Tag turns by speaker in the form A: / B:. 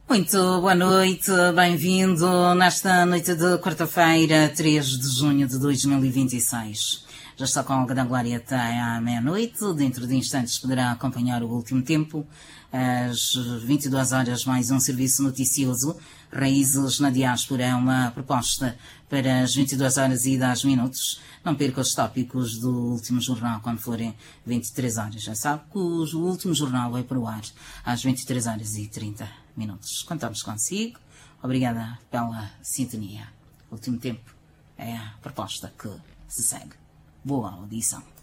A: Muito boa noite, bem-vindo nesta noite de quarta-feira, 3 de junho de 2026. Já está com a Olga da Glória até à meia-noite. Dentro de instantes poderá acompanhar o último tempo. Às 22 horas, mais um serviço noticioso. Raízes na Diáspora é uma proposta para as 22 horas e 10 minutos. Não perca os tópicos do último jornal quando forem 23 horas. Já sabe que o último jornal vai para o ar às 23 horas e 30 minutos. Contamos consigo. Obrigada pela sintonia. O último tempo é a proposta que se segue. Boa audição.